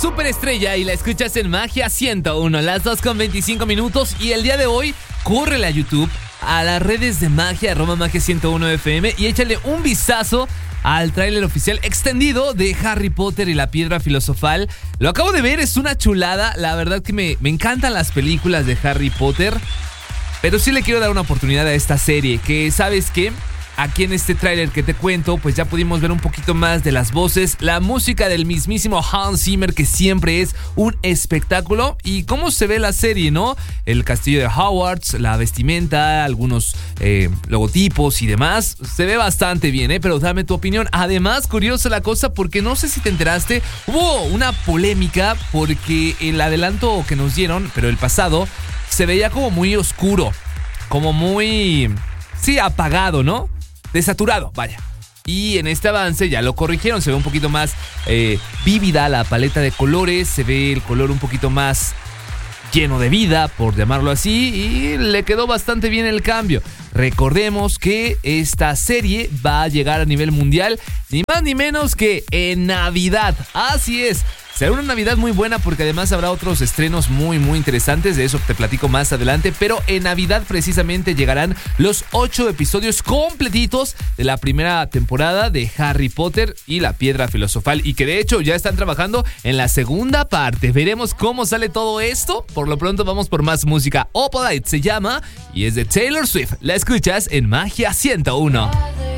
Superestrella y la escuchas en Magia 101, las 2:25 y el día de hoy, córrele a YouTube, a las redes de Magia, @Magia 101 FM y échale un vistazo al tráiler oficial extendido de Harry Potter y la Piedra Filosofal. Lo acabo de ver, es una chulada, la verdad que me encantan las películas de Harry Potter, pero sí le quiero dar una oportunidad a esta serie, que ¿sabes qué? Aquí en este tráiler que te cuento, pues ya pudimos ver un poquito más de las voces, la música del mismísimo Hans Zimmer, que siempre es un espectáculo, y cómo se ve la serie, ¿no? El castillo de Hogwarts, la vestimenta, algunos logotipos y demás, se ve bastante bien, pero dame tu opinión. Además, curiosa la cosa, porque no sé si te enteraste, hubo una polémica porque el adelanto que nos dieron, pero el pasado, se veía como muy oscuro, como muy, sí, apagado, ¿no? Desaturado, vaya. Y en este avance ya lo corrigieron, se ve un poquito más vívida la paleta de colores, se ve el color un poquito más lleno de vida, por llamarlo así, y le quedó bastante bien el cambio. Recordemos que esta serie va a llegar a nivel mundial, ni más ni menos que en Navidad. Así es. Será una Navidad muy buena porque además habrá otros estrenos muy interesantes, de eso te platico más adelante, pero en Navidad precisamente llegarán los 8 episodios completitos de la primera temporada de Harry Potter y la Piedra Filosofal, y que de hecho ya están trabajando en la segunda parte. Veremos cómo sale todo esto. Por lo pronto vamos por más música. Opalite se llama y es de Taylor Swift. La escuchas en Magia 101.